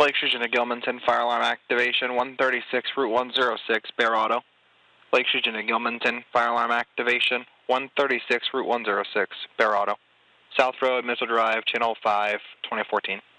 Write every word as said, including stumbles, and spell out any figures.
Lake Region to Gilmanton, fire alarm activation, one thirty-six, Route one oh six, Bear Auto. Lake Region to Gilmanton, fire alarm activation, one thirty-six, Route one oh six, Bear Auto. South Road, Missile Drive, Channel five, twenty fourteen.